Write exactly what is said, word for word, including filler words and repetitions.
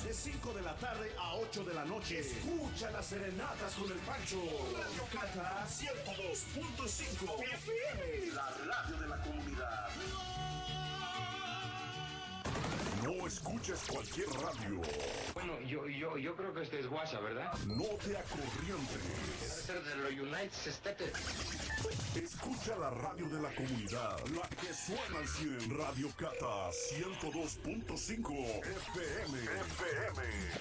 de cinco de la tarde a ocho de la noche. Escucha las serenatas con el Pancho. Radio Cata ciento dos punto cinco F M, la radio de la comunidad. No escuches cualquier radio. Bueno, yo, yo, yo creo que este es guasa, ¿verdad? No te acorrientes. Debe ser de los United States. Escucha la radio de la comunidad, la que suena al cien. Radio Cata ciento dos punto cinco F M. F M.